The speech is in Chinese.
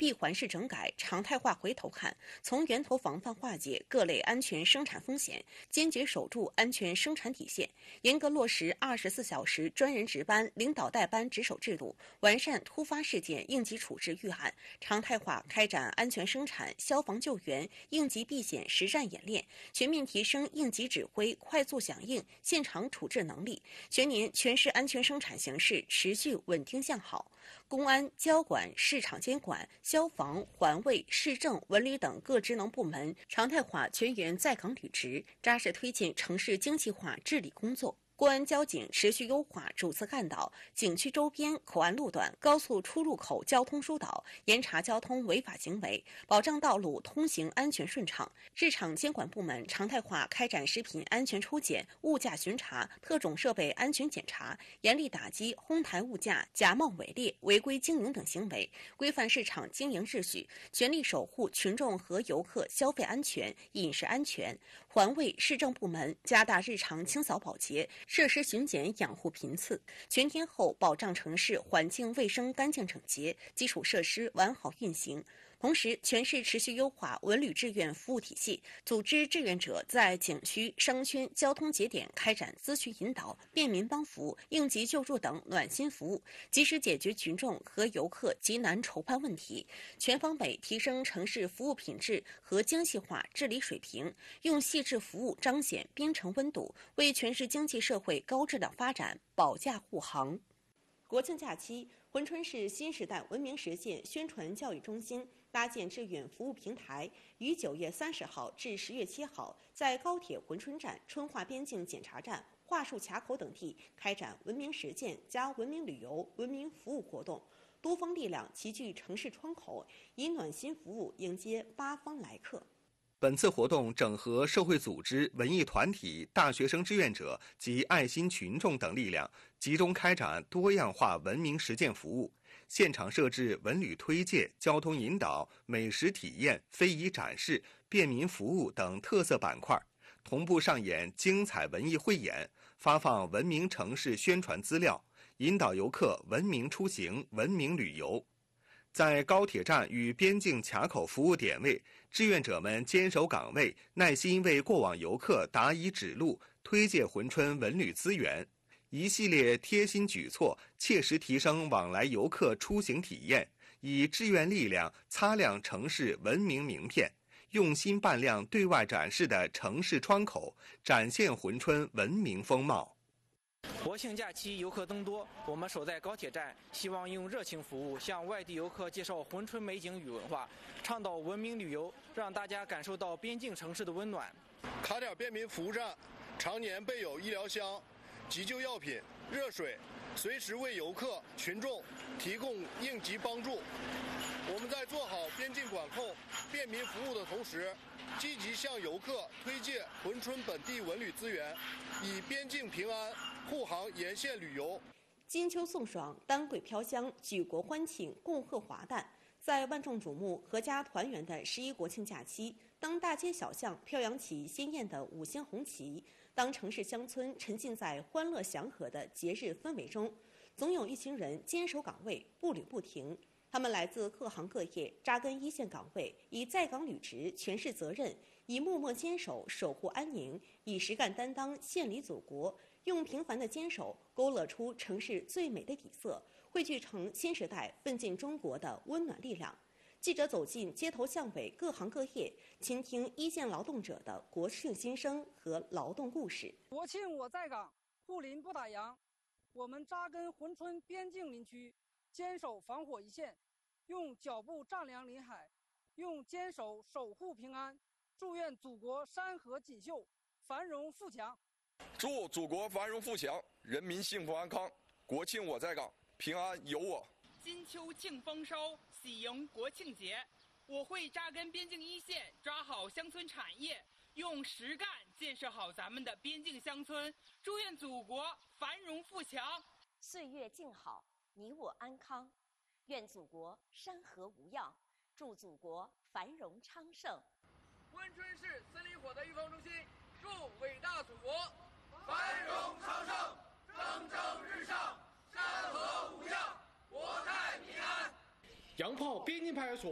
闭环式整改，常态化回头看，从源头防范化解各类安全生产风险，坚决守住安全生产底线，严格落实24小时专人值班、领导带班值守制度，完善突发事件应急处置预案，常态化开展安全生产、消防救援、应急避险实战演练，全面提升应急指挥、快速响应、现场处置能力。全年全市安全生产形势持续稳定向好，公安、交管、市场监管、消防、环卫、市政、文旅等各职能部门常态化全员在岗履职，扎实推进城市精细化治理工作。公安交警持续优化主次干道、景区周边口岸路段、高速出入口交通疏导，严查交通违法行为，保障道路通行安全顺畅。市场监管部门常态化开展食品安全抽检、物价巡查、特种设备安全检查，严厉打击哄抬物价、假冒伪劣、违规经营等行为，规范市场经营秩序，全力守护群众和游客消费安全、饮食安全。环卫、市政部门加大日常清扫保洁、设施巡检养护频次，全天候保障城市环境卫生干净整洁，基础设施完好运行。同时，全市持续优化文旅志愿服务体系，组织志愿者在景区、商圈、交通节点开展咨询引导、便民帮扶、应急救助等暖心服务，及时解决群众和游客急难愁盼问题，全方位提升城市服务品质和精细化治理水平，用细致服务彰显边城温度，为全市经济社会高质量发展保驾护航。国庆假期，珲春市新时代文明实践宣传教育中心搭建志愿服务平台，于9月30号至10月7号，在高铁珲春站、春华边境检查站、桦树卡口等地开展文明实践加文明旅游、文明服务活动，多方力量齐聚城市窗口，以暖心服务迎接八方来客。 本次活动整合社会组织、文艺团体、大学生志愿者及爱心群众等力量，集中开展多样化文明实践服务，现场设置文旅推介、交通引导、美食体验、非遗展示、便民服务等特色板块，同步上演精彩文艺汇演，发放文明城市宣传资料，引导游客文明出行、文明旅游。在高铁站与边境卡口服务点位，志愿者们坚守岗位，耐心为过往游客答疑指路，推介珲春文旅资源。一系列贴心举措，切实提升往来游客出行体验，以志愿力量擦亮城市文明名片，用心办亮对外展示的城市窗口，展现珲春文明风貌。 国庆假期游客增多，我们守在高铁站，希望用热情服务向外地游客介绍珲春美景与文化，倡导文明旅游，让大家感受到边境城市的温暖。 卡点便民服务站常年备有医疗箱、急救药品、热水，随时为游客群众提供应急帮助。我们在做好边境管控、便民服务的同时，积极向游客推介珲春本地文旅资源，以边境平安护航沿线旅游。 金秋送爽，丹桂飘香，举国欢庆，共贺华诞。在万众瞩目、阖家团圆的11国庆假期，当大街小巷飘扬起鲜艳的五星红旗，当城市乡村沉浸在欢乐祥和的节日氛围中，总有一群人坚守岗位，步履不停。他们来自各行各业，扎根一线岗位，以在岗履职诠释责任，以默默坚守守护安宁，以实干担当献礼祖国，用平凡的坚守勾勒出城市最美的底色，汇聚成新时代奋进中国的温暖力量。记者走进街头巷尾各行各业，倾听一线劳动者的国庆心声和劳动故事。 国庆我在岗，护林不打烊。我们扎根珲春边境林区，坚守防火一线，用脚步丈量林海，用坚守守护平安。祝愿祖国山河锦绣，繁荣富强。 祝祖国繁荣富强，人民幸福安康。国庆我在岗，平安有我。 金秋庆丰收，喜迎国庆节。我会扎根边境一线，抓好乡村产业，用实干建设好咱们的边境乡村。祝愿祖国繁荣富强， 岁月静好，你我安康。愿祖国山河无恙，祝祖国繁荣昌盛。 珲春市森林火灾预防中心祝伟大祖国繁荣昌盛，蒸蒸日上，山河无恙，国泰民安。 洋炮边境派出所